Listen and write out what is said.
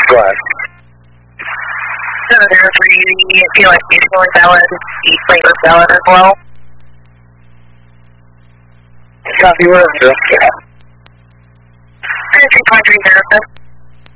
Go ahead. 703, feel like usually valid, the flavor valid as well. Copy, we're